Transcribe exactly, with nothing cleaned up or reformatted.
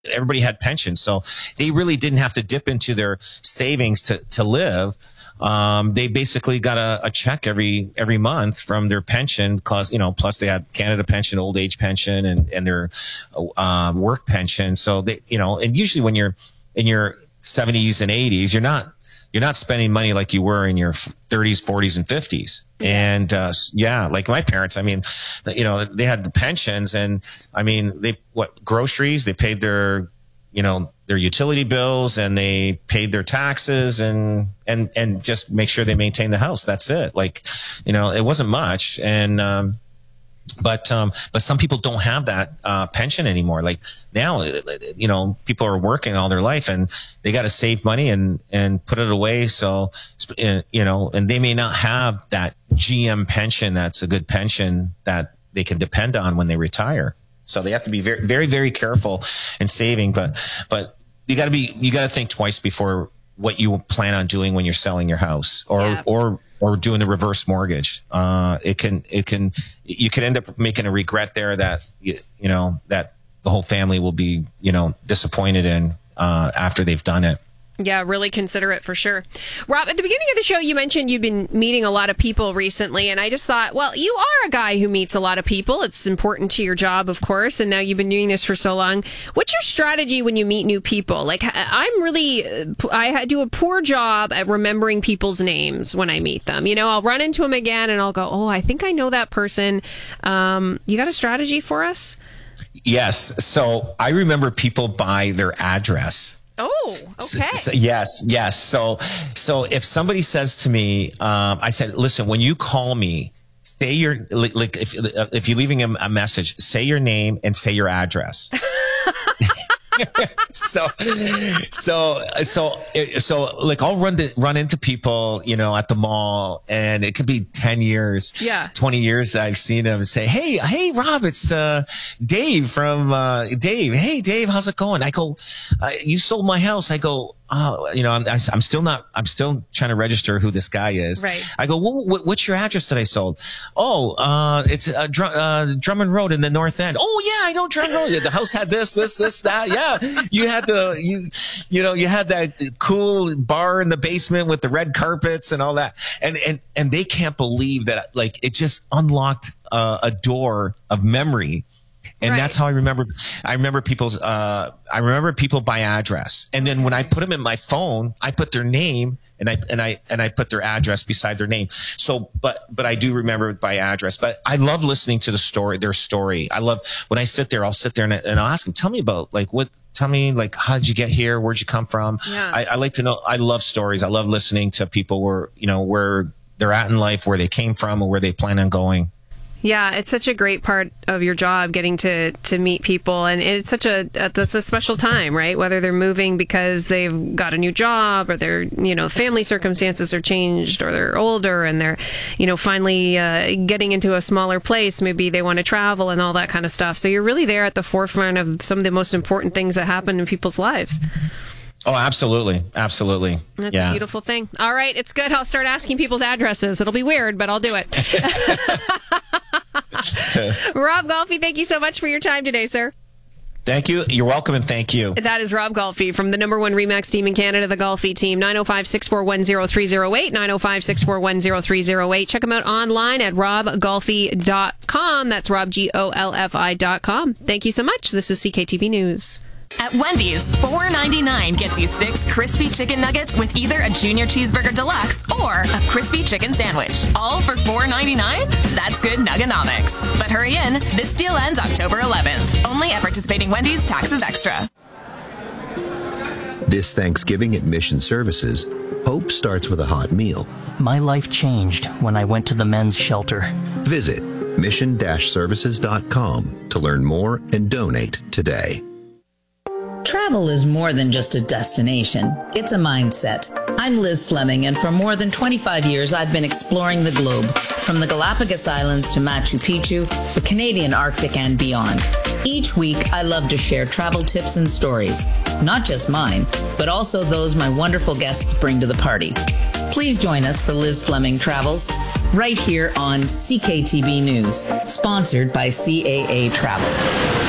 everybody had pensions. So they really didn't have to dip into their savings to, to live. Um, they basically got a, a check every, every month from their pension, cause, you know, plus they had Canada pension, old age pension, and, and their, uh, work pension. So they, you know, and usually when you're in your seventies and eighties, you're not, you're not spending money like you were in your thirties, forties, and fifties. And, uh, yeah, like my parents, I mean, you know, they had the pensions, and I mean, they, what, groceries, they paid their, you know, their utility bills, and they paid their taxes, and, and, and just make sure they maintain the house. That's it. Like, you know, it wasn't much. And, um, But, um, but some people don't have that, uh, pension anymore. Like now, you know, people are working all their life, and they got to save money and, and put it away. So, you know, and they may not have that G M pension. That's a good pension that they can depend on when they retire. So they have to be very, very, very careful in saving. But, but you got to be, you got to think twice before what you plan on doing when you're selling your house, or, yeah. or, or doing the reverse mortgage. Uh, it can, it can, you could end up making a regret there that, you, you know, that the whole family will be, you know, disappointed in, uh, after they've done it. Yeah, really consider it for sure. Rob, at the beginning of the show, you mentioned you've been meeting a lot of people recently, and I just thought, well, you are a guy who meets a lot of people. It's important to your job, of course, and now you've been doing this for so long. What's your strategy when you meet new people? Like, I'm really, I do a poor job at remembering people's names when I meet them. You know, I'll run into them again, and I'll go, oh, I think I know that person. Um, you got a strategy for us? Yes. So I remember people by their address. Oh, okay. So, so, yes, yes. So, so if somebody says to me, um, I said, listen, when you call me, say your, like, like if, if you're leaving a, a message, say your name and say your address. so, so, so, so, like, I'll run to, run into people, you know, at the mall, and it could be ten years, yeah, twenty years. I've seen them say, Hey, hey, Rob, it's, uh, Dave from, uh, Dave. Hey, Dave, how's it going? I go, uh, you sold my house. I go, oh, you know, I'm, I'm still not, I'm still trying to register who this guy is. Right. I go, well, what, what's your address that I sold? Oh, uh, it's, uh, Dr- uh, Drummond Road in the North End. Oh, yeah, I know Drummond Road. The house had this, this, this, that. Yeah. You had the, you, you know, you had that cool bar in the basement with the red carpets and all that. And, and, and they can't believe that, like, it just unlocked uh, a door of memory. And right. that's how I remember, I remember people's, uh, I remember people by address. And then when I put them in my phone, I put their name and I, and I, and I put their address beside their name. So, but, but I do remember it by address, but I love listening to the story, their story. I love when I sit there, I'll sit there and, and I'll ask them, tell me about like what, tell me like, how did you get here? Where'd you come from? Yeah. I, I like to know, I love stories. I love listening to people where, you know, where they're at in life, where they came from or where they plan on going. Yeah, it's such a great part of your job, getting to, to meet people. And it's such a, that's a special time, right? Whether they're moving because they've got a new job or their, you know, family circumstances are changed or they're older and they're, you know, finally uh, getting into a smaller place. Maybe they want to travel and all that kind of stuff. So you're really there at the forefront of some of the most important things that happen in people's lives. Oh, absolutely. Absolutely. That's yeah. a beautiful thing. All right. It's good. I'll start asking people's addresses. It'll be weird, but I'll do it. Rob Golfi, thank you so much for your time today, sir. Thank you. You're welcome, and thank you. That is Rob Golfi from the number one RE/MAX team in Canada, the Golfi team. nine oh five, six four one, oh three oh eight, nine oh five, six four one, oh three oh eight. Check him out online at rob golfi dot com. That's Rob, G O L F I dot com. Thank you so much. This is C K T V News. At Wendy's, four ninety-nine gets you six crispy chicken nuggets with either a Junior Cheeseburger Deluxe or a crispy chicken sandwich. All for four ninety-nine? That's good nuggonomics. But hurry in. This deal ends October eleventh. Only at participating Wendy's, taxes extra. This Thanksgiving at Mission Services, hope starts with a hot meal. My life changed when I went to the men's shelter. Visit mission dash services dot com to learn more and donate today. Travel is more than just a destination. It's a mindset. I'm Liz Fleming, and for more than twenty-five years, I've been exploring the globe, from the Galapagos Islands to Machu Picchu, the Canadian Arctic, and beyond. Each week, I love to share travel tips and stories, not just mine, but also those my wonderful guests bring to the party. Please join us for Liz Fleming Travels, right here on C K T V News, sponsored by C A A Travel.